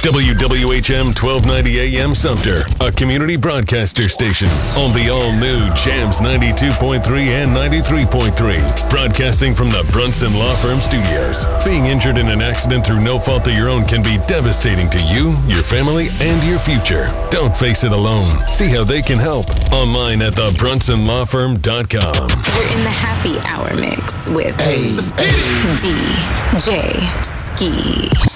WWHM 1290 AM Sumter, a community broadcaster station on the all-new Jams 92.3 and 93.3. Broadcasting from the Brunson Law Firm Studios. Being injured in an accident through no fault of your own can be devastating to you, your family, and your future. Don't face it alone. See how they can help online at thebrunsonlawfirm.com. You're in the happy hour mix with DJ Ski.